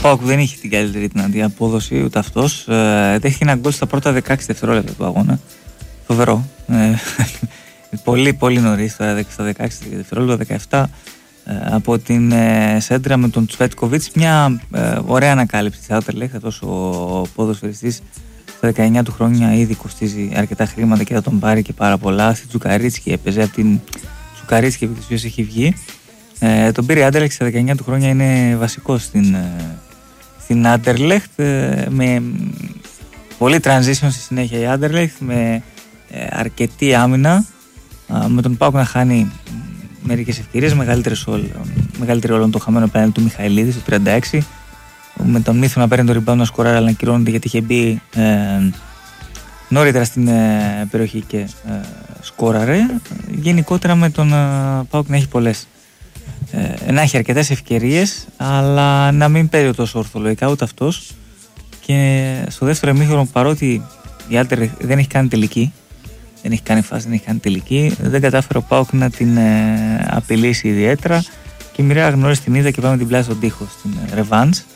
ΠΑΟΚ δεν είχε την καλύτερη δυνατή απόδοση ούτε αυτός. Δέχτηκε ένα γκολ στα πρώτα 16 δευτερόλεπτα του αγώνα. Φοβερό. Πολύ νωρίς, στα 16 δευτερόλεπτα, 17, από την σέντρα με τον Τσβέτκοβιτς. Μια ωραία ανακάλυψη της Anderlecht. Αυτός ο ποδοσφαιριστής στα 19 του χρόνια ήδη κοστίζει αρκετά χρήματα και θα τον πάρει και πάρα πολλά. Στη Τσουκαρίτσκι έπαιζε, από την Τσουκαρίτσκι επί της ουσίας έχει βγει. Τον πήρε η Anderlecht στα 19 του χρόνια, είναι βασικός στην Anderlecht, με πολύ transition στη συνέχεια η Anderlecht, με αρκετή άμυνα, με τον ΠΑΟΚ να χάνει μερικές ευκαιρίες, μεγαλύτερη όλων το χαμένο πέναλτι του Μιχαηλίδη στο 36, με τον Μύθο να παίρνει το rebound να σκοράρει αλλά να κυρώνεται γιατί είχε μπει νωρίτερα στην περιοχή και σκόραρε. Γενικότερα με τον ΠΑΟΚ να έχει να έχει αρκετές ευκαιρίες, αλλά να μην παίζει τόσο ορθολογικά ούτε αυτός. Και στο δεύτερο ημίχρονο, παρότι η Anderlecht δεν έχει κάνει τελική, δεν έχει κάνει φάση, δεν έχει κάνει τελική, δεν κατάφερε ο ΠΑΟΚ να την απειλήσει ιδιαίτερα και μοιραία γνώρισε την είδα και πάμε την πλάση στον τοίχο στην Revanche.